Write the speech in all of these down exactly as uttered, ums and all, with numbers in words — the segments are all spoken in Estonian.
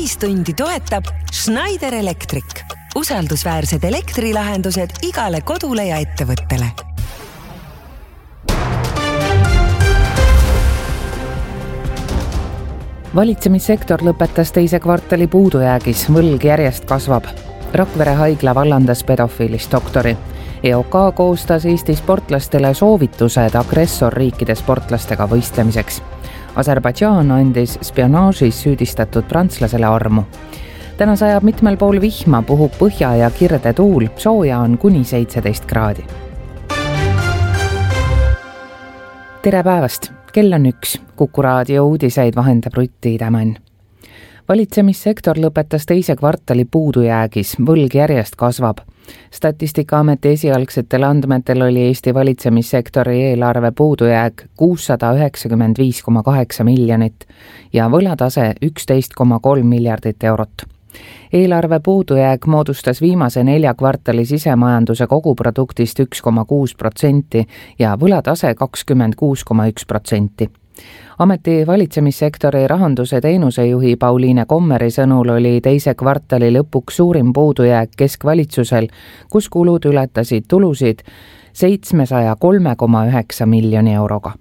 täistundi toetab Schneider Electric. Usaldusväärsed elektrilahendused igale kodule ja ettevõttele. Valitsemissektor lõpetas teise kvartali puudujäägis, võlg järjest kasvab. Rakvere haigla vallandas pedofiilist doktori. E O K koostas Eesti sportlastele soovitused agressorriikide sportlastega võistlemiseks. Aserbaidžaan andis spionaažis süüdistatud prantslasele armu. Täna sajab mitmel pool vihma, puhub põhja ja kirde tuul, sooja on kuni seitseteist kraadi. Tere päevast! Kell on üks. Kuku raadio uudiseid vahendab Rutti Idamann. Valitsemissektor lõpetas teise kvartali puudujäägis, võlg järjest kasvab. Statistikaameti esialgsetel andmetel oli Eesti valitsemissektori eelarve puudujääk kuussada üheksakümmend viis koma kaheksa miljonit ja võlatase üksteist koma kolm miljardit eurot. Eelarve puudujääk moodustas viimase nelja kvartali sisemajanduse koguproduktist üks koma kuus protsenti ja võlatase kakskümmend kuus koma üks protsenti. Ameti valitsemissektori rahanduse teenusejuhi Pauliine Kommeri sõnul oli teise kvartali lõpuks suurim puudujääk keskvalitsusel, kus kulud ületasid tulusid seitsmesaja kolme koma üheksa miljoni euroga.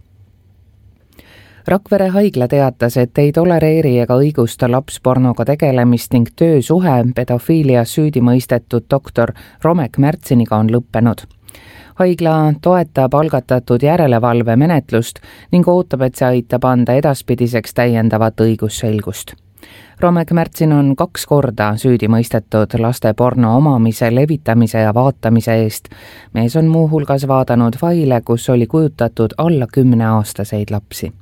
Rakvere haigla teatas, et ei tolereeri ega õigusta lapspornoga tegelemist ning töösuhe pedofiilias süüdi mõistetud doktor Romek Märtsiniga on lõppenud. Haigla toetab algatatud järelevalve menetlust ning ootab, et see aitab anda edaspidiseks täiendavat õigusselgust. Romek Märtsin on kaks korda süüdi mõistetud laste porno omamise, levitamise ja vaatamise eest. Mees on muuhulgas vaadanud faile, kus oli kujutatud alla kümneaastaseid lapsi.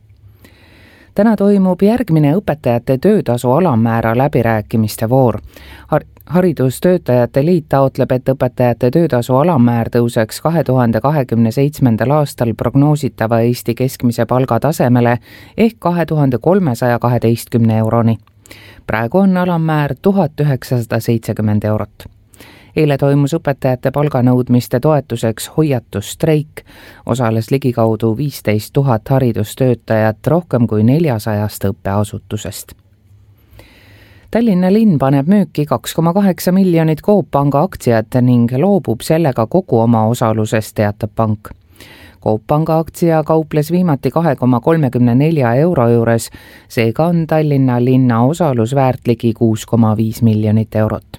Täna toimub järgmine õpetajate töötasu alammäära läbirääkimiste voor. Har- Haridustöötajate liit taotleb, et õpetajate töötasu alammäär tõuseks kahe tuhande kahekümne seitsmendal aastal prognoositava Eesti keskmise palga tasemele ehk kahe tuhande kolmesaja kaheteistkümne euroni. Praegu on alammäär tuhat üheksasada seitsekümmend eurot. Eile toimus õpetajate palganõudmiste toetuseks hoiatusstreik. Osales ligikaudu viisteist tuhat haridustöötajat rohkem kui neljasajast õppeasutusest. Tallinna linn paneb müüki kaks koma kaheksa miljonit Coop Panga aktsiat ning loobub sellega kogu oma osalusest, teatab pank. Coop Panga aktsia kauples viimati kahe koma kolmekümne nelja euro juures, seega on Tallinna linna osalus väärt ligi kuus koma viis miljonit eurot.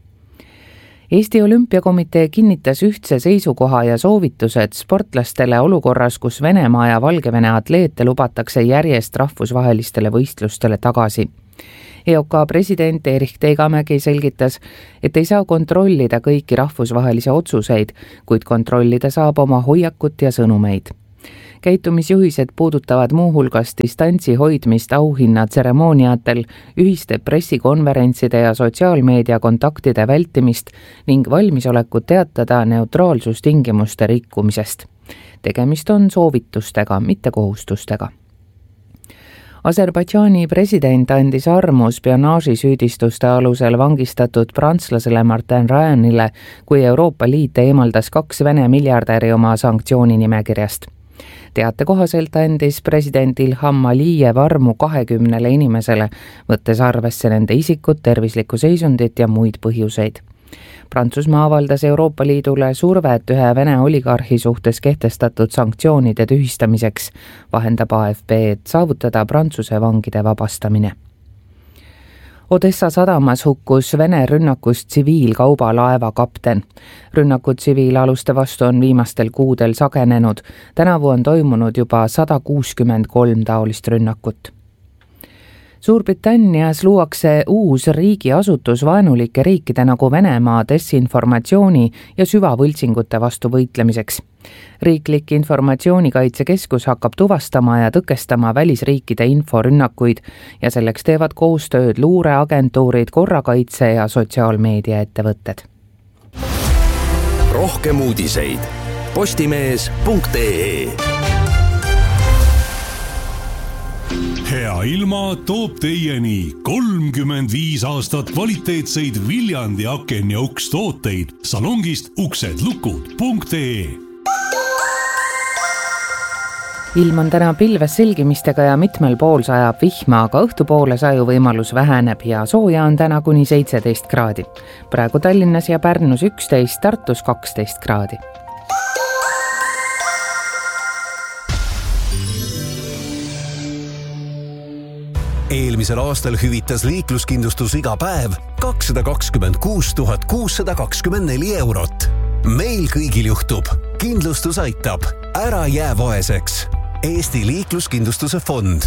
Eesti Olümpiakomitee kinnitas ühtse seisukoha ja soovitused sportlastele olukorras, kus Venemaa ja Valgevene atleete lubatakse järjest rahvusvahelistele võistlustele tagasi. E O K president Erich Tegamägi selgitas, et ei saa kontrollida kõiki rahvusvahelisi otsuseid, kuid kontrollida saab oma hoiakut ja sõnumeid. Käitumisjuhised puudutavad muuhulgas distantsi hoidmist auhinna tseremooniatel, ühiste pressikonverentside ja sotsiaalmeedia kontaktide vältimist ning valmisolekut teatada neutraalsustingimuste rikkumisest. Tegemist on soovitustega, mitte kohustustega. Aserbaidžaani president andis armu spionaažisüüdistuste alusel vangistatud prantslasele Martin Rajanile, kui Euroopa Liit eemaldas kaks Vene miljardäri oma sanktsiooni nimekirjast. Teate kohaselt andis president Ilham Aliyev armu kahekümnele inimesele, võttes arvesse nende isikut, tervislikku seisundit ja muid põhjuseid. Prantsusmaa avaldas Euroopa Liidule survet ühe Vene oligarhi suhtes kehtestatud sanktsioonide tühistamiseks, vahendab A F P, et saavutada Prantsuse vangide vabastamine. Odessa sadamas hukkus Vene rünnakust tsiviilkaubalaeva kapten. Rünnakud tsiviilaluste vastu on viimastel kuudel sagenenud. Tänavu on toimunud juba sada kuuskümmend kolm taolist rünnakut. Suurbritannias luuakse uus riigiasutus vaenulike riikide nagu Venemaa desinformatsiooni ja süvavõltsingute vastu võitlemiseks. Riiklik informatsioonikaitsekeskus hakkab tuvastama ja tõkestama välisriikide inforünnakuid ja selleks teevad koostööd luureagentuurid, korrakaitse ja sotsiaalmeedia ettevõtted. Rohkem uudiseid postimees punkt ee. Hea ilma toob teieni kolmkümmend viis aastat kvaliteetseid Viljandi aken ja uks tooteid salongist uksedlukud punkt ee. ilm on täna pilves selgimistega ja mitmel pool sajab vihma, aga õhtupoole sajuvõimalus väheneb ja sooja on täna kuni seitseteist kraadi. Praegu Tallinnas ja Pärnus üksteist, Tartus kaksteist kraadi. Eelmisel aastal hüvitas liikluskindlustus iga päev kakssada kakskümmend kuus tuhat kuussada kakskümmend neli eurot. Meil kõigil juhtub. Kindlustus aitab. Ära jää vaeseks. Eesti liikluskindlustuse fond.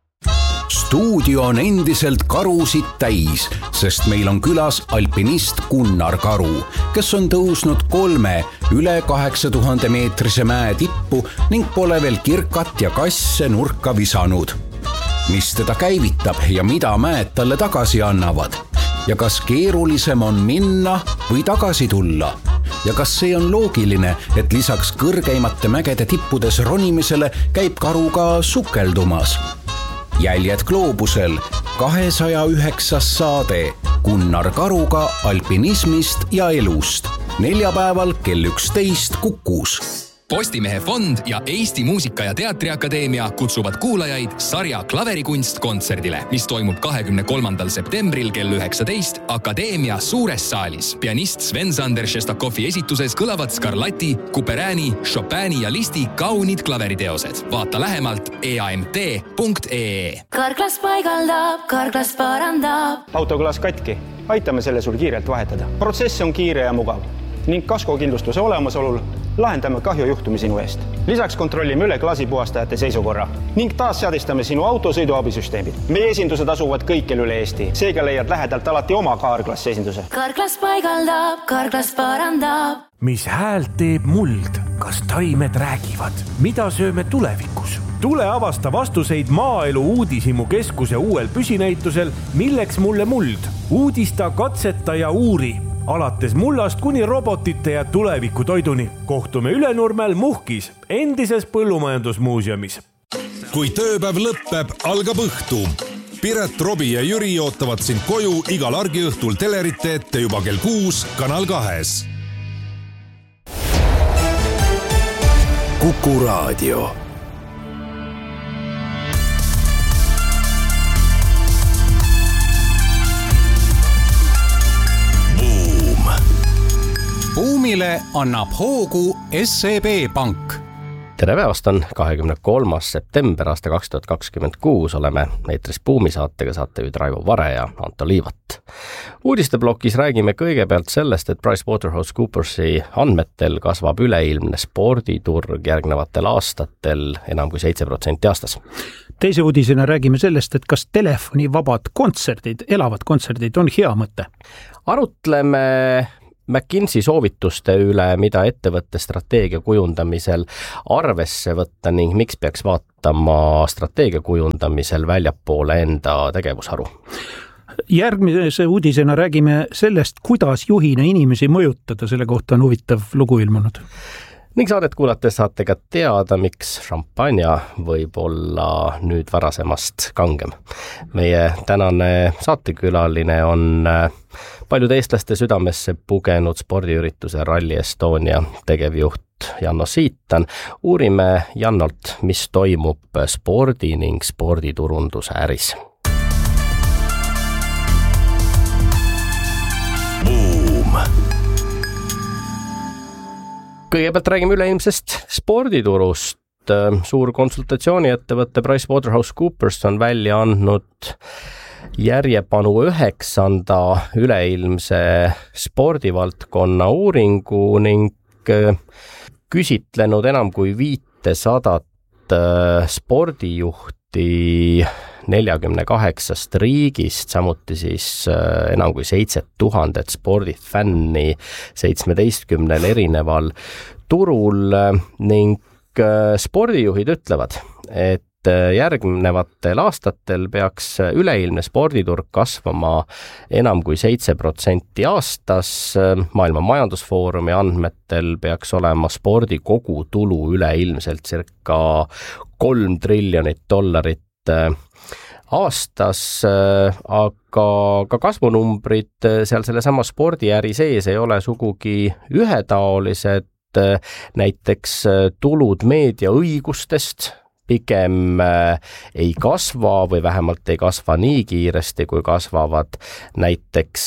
Stuudio on endiselt karusid täis, sest meil on külas alpinist Gunnar Karu, kes on tõusnud kolme üle kaheksa tuhande meetrise mäe tippu ning pole veel kirkat ja kasse nurka visanud. Mis teda käivitab ja mida mäed talle tagasi annavad? Ja kas keerulisem on minna või tagasi tulla? Ja kas see on loogiline, et lisaks kõrgeimate mägede tippudes ronimisele käib Karu ka sukeldumas? Jäljed gloobusel kahesaja üheksas saade Gunnar Karuga alpinismist ja elust. Neljapäeval kell üksteist Kukus. Postimehe fond ja Eesti Muusika- ja Teatriakadeemia kutsuvad kuulajaid sarja Klaverikunst kontserdile, mis toimub kahekümne kolmandal septembril kell üheksateist Akadeemia suures saalis. Pianist Sven-Sander Šestakovi esituses kõlavad Scarlatti, Couperini, Chopini ja Listi kaunid klaveriteosed. Vaata lähemalt e a m t punkt e e. Karklas paigaldab, karklas parandab. Autoklaas katki. Aitame selle sul kiirelt vahetada. Protsess on kiire ja mugav ning kaskokindlustuse olemasolul lahendame kahjujuhtumi sinu eest. Lisaks kontrollime üle klaasipuhastajate seisukorra ning taas seadistame sinu autosõidu abisüsteemid. Meie esindused asuvad kõikjal üle Eesti. Seega leiad lähedalt alati oma Karklassi esinduse. Karklas paigaldab, karklas parandab. Mis häält teeb muld? Kas taimed räägivad? Mida sööme tulevikus? Tule avasta vastuseid Maaelu Uudishimu keskuse uuel püsinäitusel Milleks mulle muld? Uudista, katseta ja uuri. Alates mullast kuni robotite ja tuleviku toiduni. Kohtume Ülenurmel Muhkis, endises põllumajandusmuuseumis. Kui tööpäev lõppeb, algab õhtu. Piret, Robi ja Jüri ootavad sind koju igal argiõhtul telerite ette juba kell kuus Kanal kahes. Kuku Raadio. Buumile annab hoogu S E B Pank. Tere päevast, on kahekümne kolmas september aasta kaks tuhat kakskümmend kuus. Oleme meetris Buumi saatega, saatejuhid Raivo Vare ja Anto Liivat. Uudisteblokis räägime kõigepealt sellest, et PricewaterhouseCoopersi andmetel kasvab üleilmne sporditurg järgnevatel aastatel enam kui seitse protsenti aastas. Teise uudisena räägime sellest, et kas telefonivabad kontserdid, elavad kontserdid on hea mõte. Arutleme McKinsey soovituste üle, mida ettevõtte strateegia kujundamisel arvesse võtta ning miks peaks vaatama strateegia kujundamisel väljapoole enda tegevusharu. Järgmise uudisena räägime sellest, kuidas juhina inimesi mõjutada, selle kohta on huvitav lugu ilmunud. Ning saadet kuulates saate ka teada, miks šampanja võib olla nüüd varasemast kangem. Meie tänane saatekülaline on paljude eestlaste südamesse pugenud spordiürituse Rally Estonia tegevjuht Janno Siitan. Uurime Jannolt, mis toimub spordi ning sporditurunduse äris. Boom! Kõigepealt räägime üleilmsest sporditurust. Suur konsultatsiooniettevõtte PricewaterhouseCoopers on välja andnud järjepanu üheksanda üleilmse spordivaldkonna uuringu ning küsitlenud enam kui viitesadat spordijuhti neljakümne kaheksast riigist, samuti siis enam kui seitse tuhandet spordifänni seitsmeteistkümnel erineval turul ning spordijuhid ütlevad, et järgnevatel aastatel peaks üleilmne sporditurg kasvama enam kui seitse protsenti aastas. Maailma Majandusfoorumi andmetel peaks olema spordi kogutulu üleilmselt circa kolm triljonit dollarit aastas, aga ka kasvunumbrid seal sellesama spordiäri sees ei ole sugugi ühetaolised. Näiteks tulud meediaõigustest pigem ei kasva või vähemalt ei kasva nii kiiresti, kui kasvavad näiteks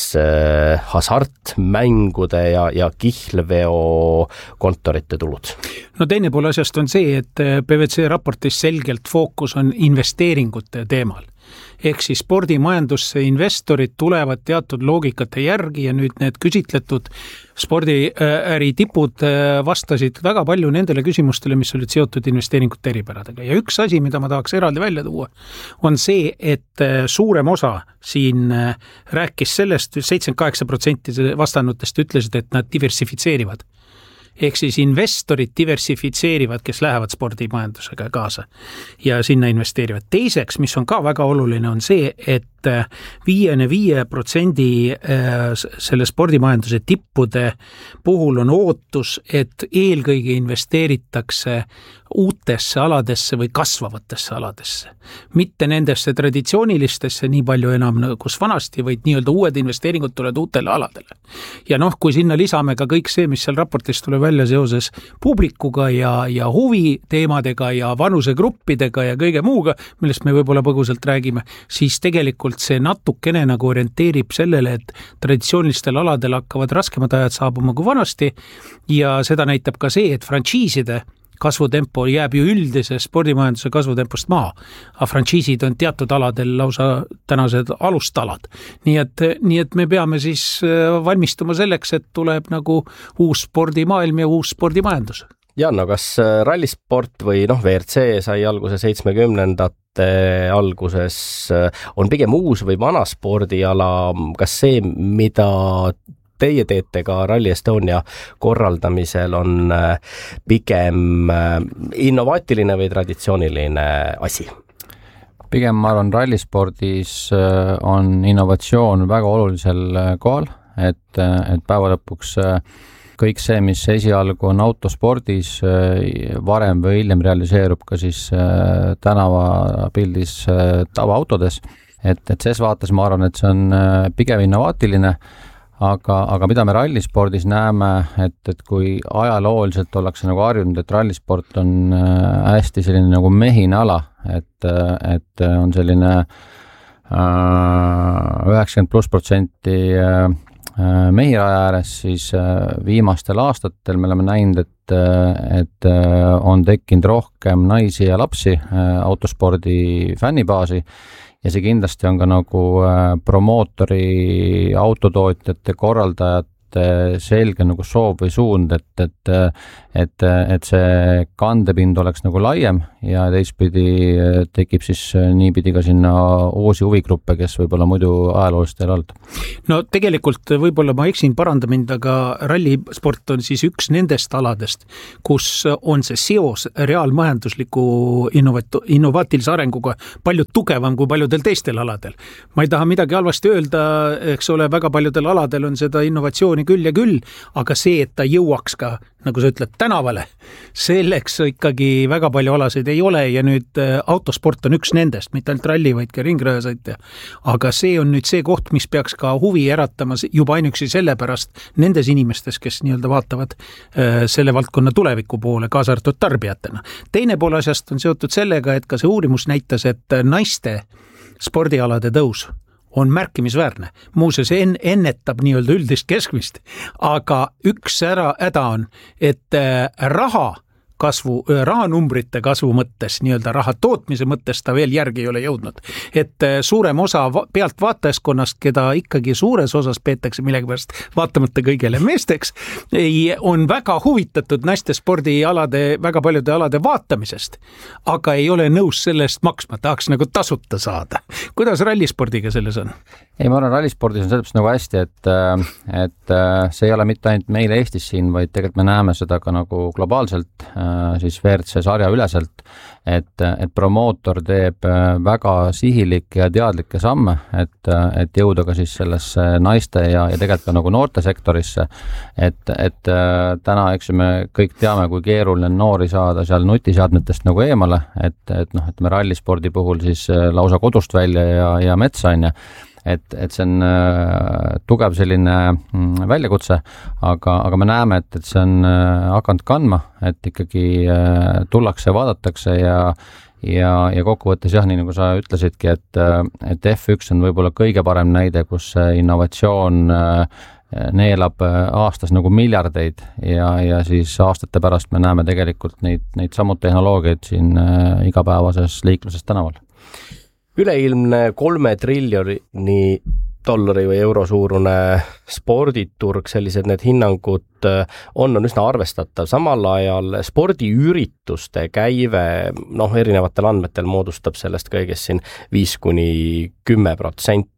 hasartmängude ja, ja kihlveo kontorite tulud. No teine pool asjast on see, et P V C raportis selgelt fookus on investeeringute teemal. Ehk siis spordimajandusse investorid tulevad teatud loogikate järgi ja nüüd need küsitletud spordiäri tipud vastasid väga palju nendele küsimustele, mis olid seotud investeeringute eripäradega. Ja üks asi, mida ma tahaks eraldi välja tuua, on see, et suurem osa siin rääkis sellest, seitsekümmend kaheksa protsenti vastanutest ütlesid, et nad diversifitseerivad. Ehk siis investorid diversifitseerivad, kes lähevad spordimajandusega kaasa ja sinna investeerivad. Teiseks, mis on ka väga oluline, on see, et viiekümne viie protsendi selle spordimajanduse tippude puhul on ootus, et eelkõige investeeritakse uutesse aladesse või kasvavatesse aladesse. Mitte nendesse traditsioonilistesse nii palju enam kus vanasti, vaid nii-öelda uued investeeringud tulevad uutele aladele. Ja noh, kui sinna lisame ka kõik see, mis seal raportis tuleb välja seoses publikuga ja, ja huvi teemadega ja vanusegruppidega ja kõige muuga, millest me võib-olla põgusalt räägime, siis tegelikult see natukene nagu orienteerib sellele, et traditsioonilistel aladel hakkavad raskemad ajad saabuma kui vanasti ja seda näitab ka see, et frantsiiside kasvutempo jääb ju üldise spordimajanduse kasvutempost maa, aga frantsiisid on teatud aladel lausa tänased alustalad. Nii et, nii et me peame siis valmistuma selleks, et tuleb nagu uus spordimaailm ja uus spordimajandus. Janno, kas rallisport või noh, V R C sai alguse seitsmekümnendate alguses, on pigem uus või vana spordiala, kas see, mida teie teete ka Rally Estonia korraldamisel on pigem innovaatiline või traditsiooniline asi? Pigem ma arvan, rallispordis on innovatsioon väga olulisel kohal, et, et päeva lõpuks kõik see, mis esialgu on autospordis, varem või hiljem realiseerub ka siis tänavapildis tavaautodes. Et, et ses vaates ma arvan, et see on pigem innovaatiline, aga, aga mida me rallispordis näeme, et, et kui ajalooliselt ollakse nagu harjunud, et rallisport on hästi selline nagu mehine ala, et, et on selline üheksakümmend pluss protsenti mehiraja ääres, siis viimastel aastatel me oleme näinud, et, et on tekkinud rohkem naisi ja lapsi autospordi fännibaasi ja see kindlasti on ka nagu promootori, autotootjate, korraldajate selge nagu soov või suund, et, et, et, et see kandepind oleks nagu laiem ja teistpidi tekib siis niipidi ka sinna uusi huvigruppe, kes võib-olla muidu ajaloolist ei olnud. No tegelikult võib-olla ma eksin, paranda mind, aga rallisport on siis üks nendest aladest, kus on see seos reaalmajandusliku innovat- innovaatilise arenguga palju tugevam kui paljudel teistel aladel. Ma ei taha midagi halvasti öelda, eks ole, väga paljudel aladel on seda innovatsiooni küll ja küll, aga see, et ta jõuaks ka, nagu sa ütled, tänavale, selleks ikkagi väga palju alasid ei ole ja nüüd autosport on üks nendest, mitte ainult ralli, vaid ka ringrajasõitja. Aga see on nüüd see koht, mis peaks ka huvi äratama juba ainuüksi sellepärast nendes inimestes, kes nii-öelda vaatavad selle valdkonna tuleviku poole, kaasa arvatud tarbijatena. Teine pool asjast on seotud sellega, et ka see uurimus näitas, et naiste spordialade tõus on märkimisväärne. Muuseas ennetab nii-öelda üldist keskmist, aga üks ära häda on, et raha kasvu, rahanumbrite kasvu mõttes, nii-öelda raha tootmise mõttes ta veel järgi ei ole jõudnud. Et suurem osa pealt vaatajaskonnast, keda ikkagi suures osas peetakse millegipärast vaatamata kõigele meesteks, on väga huvitatud naiste spordialade, väga paljude alade vaatamisest, aga ei ole nõus sellest maksma, tahaks nagu tasuta saada. Kuidas rallispordiga selles on? Ei, ma arvan, rallispordis on sellepärast nagu hästi, et, et see ei ole mitte ainult meil Eestis siin, vaid tegelikult me näeme seda ka nagu globaalselt, siis V R C sarja üleselt, et, et promootor teeb väga sihilik ja teadlikke samme, et, et jõuda ka siis sellesse naiste ja, ja tegelikult ka nagu noorte sektorisse, et, et täna, eks me kõik teame, kui keeruline noori saada seal nutiseadmetest nagu eemale, et, et noh, et me rallispordi puhul siis lausa kodust välja ja, ja metsa on ja et, et see on äh, tugev selline mm, väljakutse, aga, aga me näeme, et, et see on äh, hakanud kandma, et ikkagi äh, tullakse ja vaadatakse ja, ja, ja kokkuvõttes jah, nii nagu sa ütlesidki, et, et F üks on võib-olla kõige parem näide, kus innovatsioon neelab aastas nagu miljardeid ja, ja siis aastate pärast me näeme tegelikult neid, neid samud tehnoloogiaid siin igapäevases liikluses tänaval. Üleilmne kolme triljoni dollari või euro suurune sporditurg, sellised need hinnangud on, on üsna arvestatav. Samal ajal spordiürituste käive, noh, erinevatel andmetel moodustab sellest kõigest siin viis kuni kümme protsenti.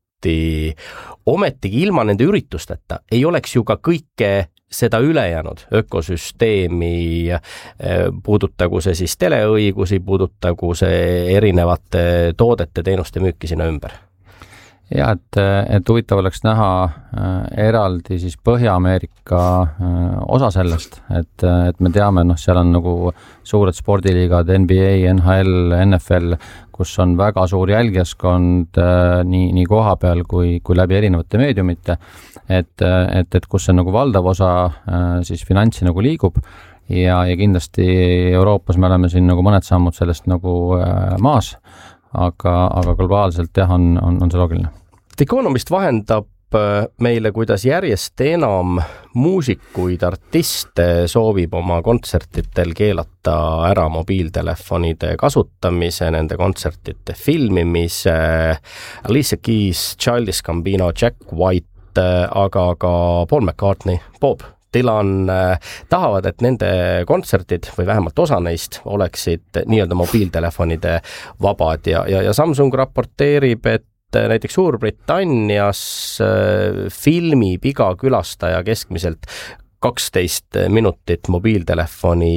Ometigi ilma nende üritusteta ei oleks ju ka kõike seda ülejäänud ökosüsteemi, puudutagu see siis teleõigusi, puudutagu see erinevate toodete, teenuste müüki sinna ümber. Ja, et, et huvitav oleks näha eraldi siis Põhja-Ameerika osa sellest, et, et me teame, noh, seal on nagu suured spordiliigad, N B A, N H L, N F L, kus on väga suur jälgijaskond nii, nii koha peal kui, kui läbi erinevate meediumite, et, et, et kus see nagu valdav osa siis finantsi nagu liigub ja, ja kindlasti Euroopas me oleme siin nagu mõned sammud sellest nagu maas, aga, aga globaalselt jah, on, on, on see loogiline. The Economist vahendab meile, kuidas järjest enam muusikuid, artiste soovib oma kontsertitel keelata ära mobiiltelefonide kasutamise, nende kontsertide filmimise. Alicia Keys, Childish Gambino, Jack White, aga ka Paul McCartney, Bob Dylan tahavad, et nende kontsertid või vähemalt osa neist oleksid nii-öelda mobiiltelefonide vabad ja, ja, ja Samsung raporteerib, et näiteks Suurbritannias filmib iga külastaja keskmiselt kaksteist minutit mobiiltelefoni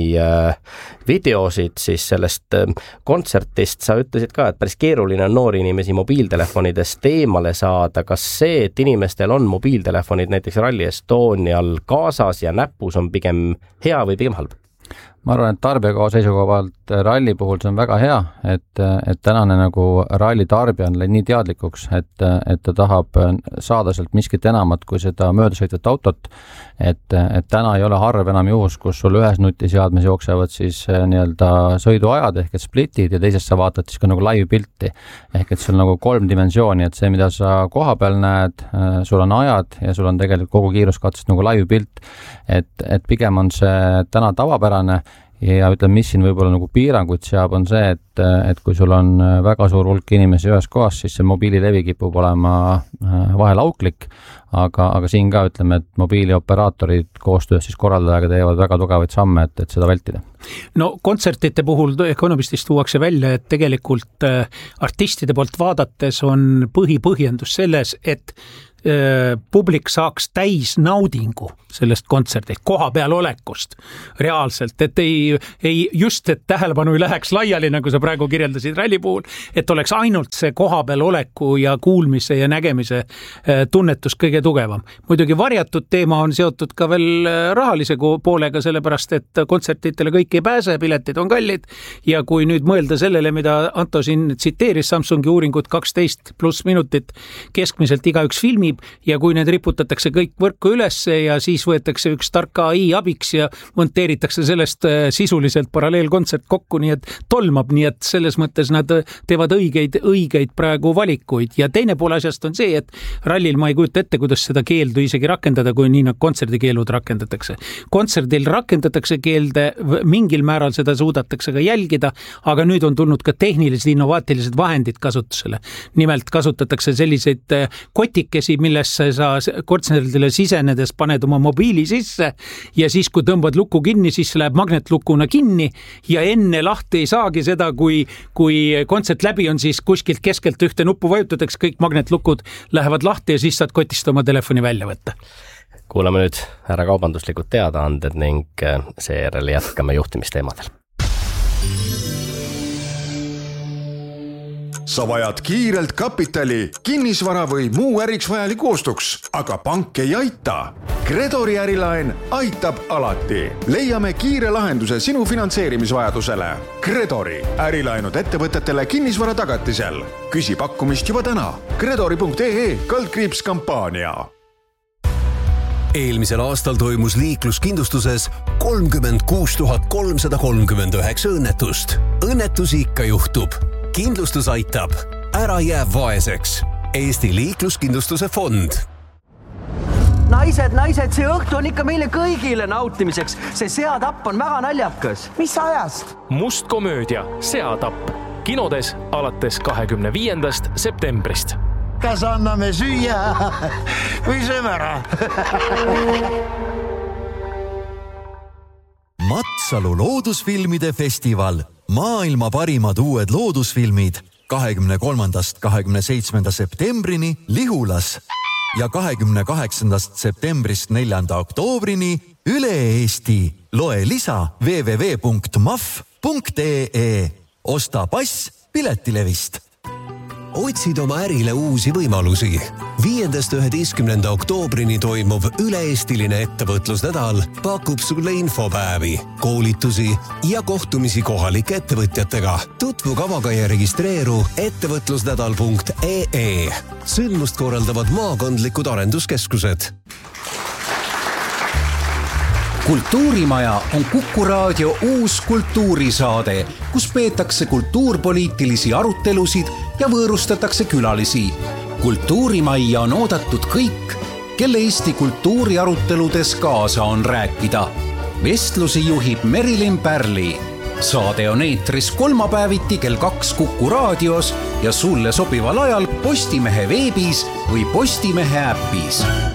videosid, siis sellest kontsertist sa ütlesid ka, et päris keeruline on noori inimesi mobiiltelefonidest eemale saada. Kas see, et inimestel on mobiiltelefonid näiteks Rally Estonial kaasas ja näpus on pigem hea või pigem halb? Ma arvan, et tarbijakaua seisukohalt ralli puhul see on väga hea, et, et tänane nagu ralli tarbija on nii teadlikuks, et, et ta tahab saada sealt miskit enamat kui seda möödasõitvat autot, et, et täna ei ole harv enam juhus, kus sul ühes nutiseadmes jooksevad siis nii-öelda sõiduajad ehk et splitid ja teises sa vaatad siis ka nagu live pilti, ehk et sul nagu kolm dimensiooni, et see, mida sa koha peal näed, sul on ajad ja sul on tegelikult kogu kiiruskatsest nagu live pilt, et, et pigem on see täna tavapärane. Ja ütleme, mis siin võib-olla nagu piiranguid seab, on see, et, et kui sul on väga suur hulk inimesi ühes kohas, siis see mobiililevi kipub olema vahel auklik, aga, aga siin ka ütleme, et mobiilioperaatorid koostöös siis korraldajaga teevad väga tugevaid samme, et, et seda vältida. No kontsertite puhul Economistis tuuakse välja, et tegelikult artistide poolt vaadates on põhipõhjendus selles, et publik saaks täis naudingu sellest kontserdi, koha peal olekust reaalselt, et ei, ei just, et tähelepanu ei läheks laiali, nagu sa praegu kirjeldasid ralli puhul, et oleks ainult see koha peal oleku ja kuulmise ja nägemise tunnetus kõige tugevam. Muidugi varjatud teema on seotud ka veel rahalise poolega, sellepärast, et kontsertitele kõik ei pääse, piletid on kallid ja kui nüüd mõelda sellele, mida Anto siin tsiteeris Samsungi uuringut kaksteist pluss minutit keskmiselt igaüks filmi, ja kui need riputatakse kõik võrku ülesse ja siis võetakse üks tark A I abiks ja monteeritakse sellest sisuliselt paralleelkontsert kokku, nii et tolmab, nii et selles mõttes nad teevad õigeid, õigeid praegu valikuid. Ja teine pool asjast on see, et rallil ma ei kujuta ette, kuidas seda keeldu isegi rakendada, kui nii nad kontserdikeelud rakendatakse. Kontserdil rakendatakse keelde, mingil määral seda suudatakse ka jälgida, aga nüüd on tulnud ka tehnilised innovaatilised vahendid kasutusele. Nimelt kasutatakse selliseid kotikesi, millesse sa kontserdile sisenedes paned oma mobiili sisse ja siis, kui tõmbad luku kinni, siis läheb magnetlukuna kinni ja enne lahti ei saagi seda, kui, kui kontsert läbi on, siis kuskilt keskelt ühte nuppu vajutatakse, kõik magnetlukud lähevad lahti ja siis saad kotist oma telefoni välja võtta. Kuulame nüüd ära kaubanduslikud teadaanded ning seejärel jätkame juhtimisteemadel. Sa vajad kiirelt kapitali, kinnisvara või muu äriks vajaliku ostuks, aga pank ei aita. Gredori ärilaen aitab alati. Leiame kiire lahenduse sinu finantseerimisvajadusele. Gredori ärilaenud ettevõtetele kinnisvara tagatisel. Küsi pakkumist juba täna. Gredori punkt ee kaldkriips kampaania. eelmisel aastal toimus liikluskindlustuses kolmkümmend kuus tuhat kolmsada kolmkümmend üheksa õnnetust. Õnnetusi ikka juhtub. Kindlustus aitab. Ära jää vaeseks. Eesti liikluskindlustuse fond. Naised, naised, see õhtu on ikka meile kõigile nautimiseks. See seatapp on väga naljakas. Mis ajast? Must komöödia Seatapp. Kinodes alates kahekümne viiendast septembrist. Kas anname süüa või sööme ära? Matsalu loodusfilmide festival. Maailma parimad uued loodusfilmid kahekümne kolmandast kahekümne seitsmenda septembrini Lihulas ja kahekümne kaheksandast septembrist neljanda oktoobrini üle Eesti. Loe lisa w w w punkt m a f punkt e e. Osta pass Piletilevist. Otsid oma ärile uusi võimalusi. Viiendast üheteistkümnenda oktoobrini toimuv üle-eestiline ettevõtlusnädal pakub sulle infopäevi, koolitusi ja kohtumisi kohalike ettevõtjatega. Tutvu kavaga ja registreeru ettevõtlusnädal punkt e e. Sündmust korraldavad maakondlikud arenduskeskused. Kultuurimaja on Kuku Raadio uus kultuurisaade, kus peetakse kultuurpoliitilisi arutelusid ja võõrustatakse külalisi. Kultuurimajja on oodatud kõik, kelle Eesti kultuuriaruteludes kaasa on rääkida. Vestlusi juhib Merilin Pärli. Saade on eetris kolmapäeviti kell kaks Kuku Raadios ja sulle sobival ajal Postimehe veebis või Postimehe äppis.